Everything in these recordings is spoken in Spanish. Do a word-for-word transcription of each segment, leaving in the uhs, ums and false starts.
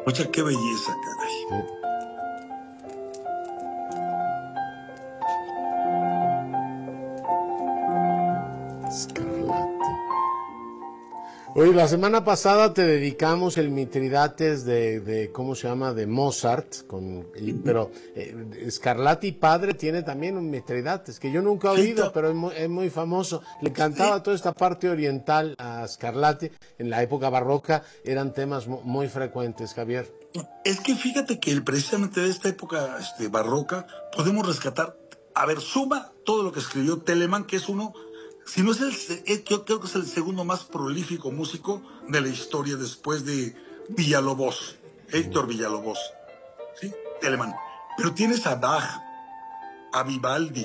Oye, qué belleza, caray. Scarlatti. Oye, la semana pasada te dedicamos el Mitridates de, de ¿cómo se llama? De Mozart, con, pero eh, Scarlatti padre tiene también un Mitridates, que yo nunca he oído, pero es muy, es muy famoso. Le cantaba sí. Toda esta parte oriental a Scarlatti, en la época barroca eran temas muy frecuentes, Javier. Es que fíjate que precisamente de esta época este, barroca podemos rescatar, a ver, suma todo lo que escribió Telemann, que es uno... Si no es el, yo creo que es el segundo más prolífico músico de la historia después de Villalobos, Héctor Villalobos, ¿sí? Telemann. Pero tienes a Bach, a Vivaldi,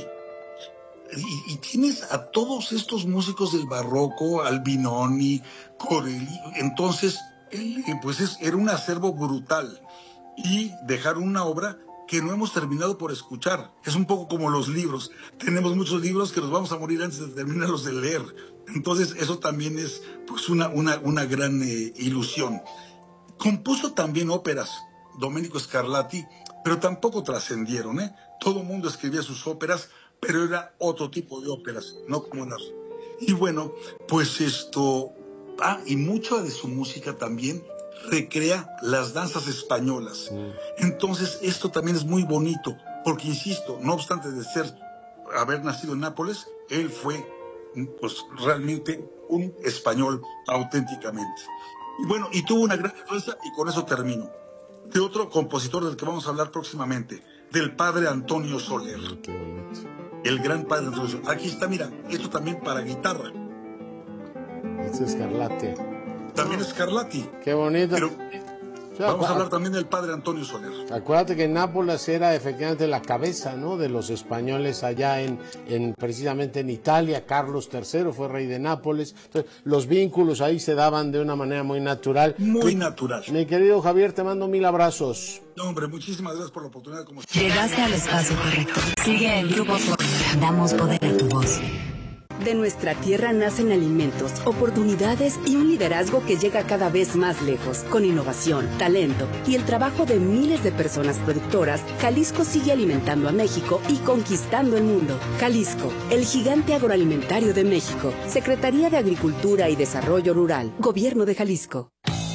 y, y tienes a todos estos músicos del barroco, Albinoni, Corelli. Entonces, él, pues es, era un acervo brutal. Y dejar una obra que no hemos terminado por escuchar. Es un poco como los libros. Tenemos muchos libros que nos vamos a morir antes de terminarlos de leer. Entonces, eso también es pues una, una, una gran eh, ilusión. Compuso también óperas, Domenico Scarlatti, pero tampoco trascendieron, ¿eh? Todo el mundo escribía sus óperas, pero era otro tipo de óperas, no como las... Y bueno, pues esto... Ah, y mucha de su música también recrea las danzas españolas. Mm. Entonces esto también es muy bonito, porque insisto, no obstante de ser, haber nacido en Nápoles, él fue pues realmente un español auténticamente. Y bueno, y tuvo una gran influencia, y con eso termino, de otro compositor del que vamos a hablar próximamente, del padre Antonio Soler. Qué bonito. El gran padre Antonio Soler. Aquí está, mira, esto también para guitarra. Este es Scarlatti. También es Scarlatti. Qué bonito. Pero vamos a hablar también del padre Antonio Soler. Acuérdate que Nápoles era efectivamente la cabeza, ¿no?, de los españoles allá en, en precisamente en Italia. Carlos tercero fue rey de Nápoles. Entonces, los vínculos ahí se daban de una manera muy natural. Muy mi, natural. Mi querido Javier, te mando mil abrazos. No, hombre, muchísimas gracias por la oportunidad. Como... Llegaste al espacio correcto. Sigue el Grupo Fórmula. Damos poder a tu voz. De nuestra tierra nacen alimentos, oportunidades y un liderazgo que llega cada vez más lejos. Con innovación, talento y el trabajo de miles de personas productoras, Jalisco sigue alimentando a México y conquistando el mundo. Jalisco, el gigante agroalimentario de México. Secretaría de Agricultura y Desarrollo Rural. Gobierno de Jalisco.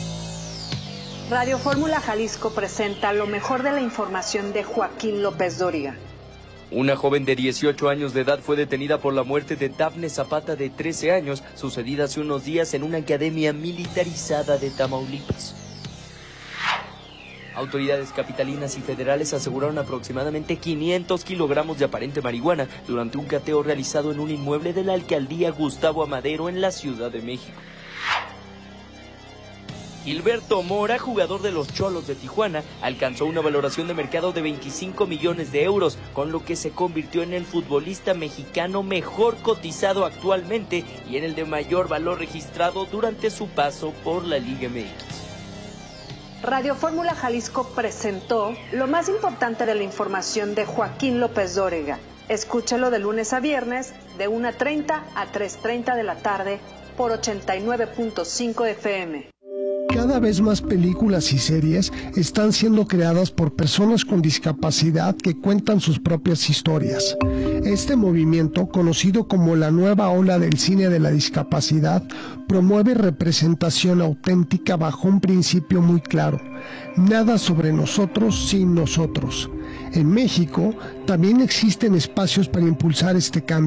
Radio Fórmula Jalisco presenta lo mejor de la información de Joaquín López Dóriga. Una joven de dieciocho años de edad fue detenida por la muerte de Dafne Zapata, de trece años, sucedida hace unos días en una academia militarizada de Tamaulipas. Autoridades capitalinas y federales aseguraron aproximadamente quinientos kilogramos de aparente marihuana durante un cateo realizado en un inmueble de la alcaldía Gustavo Amadero en la Ciudad de México. Gilberto Mora, jugador de los Cholos de Tijuana, alcanzó una valoración de mercado de veinticinco millones de euros, con lo que se convirtió en el futbolista mexicano mejor cotizado actualmente y en el de mayor valor registrado durante su paso por la Liga M X. Radio Fórmula Jalisco presentó lo más importante de la información de Joaquín López Dóriga. Escúchalo de lunes a viernes, de una treinta a tres treinta de la tarde, por ochenta y nueve punto cinco F M. Cada vez más películas y series están siendo creadas por personas con discapacidad que cuentan sus propias historias. Este movimiento, conocido como la nueva ola del cine de la discapacidad, promueve representación auténtica bajo un principio muy claro: nada sobre nosotros sin nosotros. En México también existen espacios para impulsar este cambio.